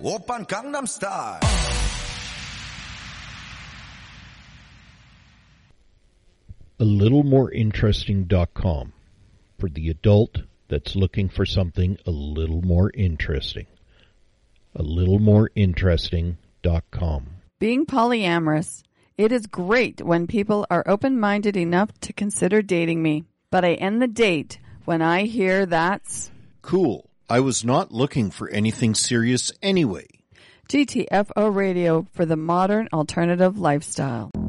Oppan Gangnam Style. AlittleMoreInteresting.com for the adult that's looking for something a little more interesting. AlittleMoreInteresting.com. Being polyamorous, it is great when people are open-minded enough to consider dating me. But I end the date when I hear that's cool. I was not looking for anything serious anyway. GTFO Radio for the modern alternative lifestyle.